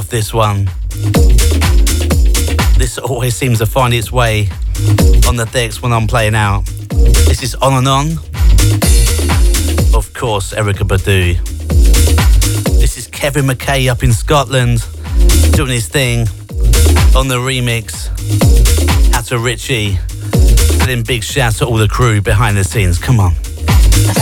love this one. This always seems to find its way on the decks when I'm playing out. This is On and On. Of course, Erykah Badu. This is Kevin McKay up in Scotland doing his thing on the remix. Out to Richie. Sending big shouts to all the crew behind the scenes. Come on.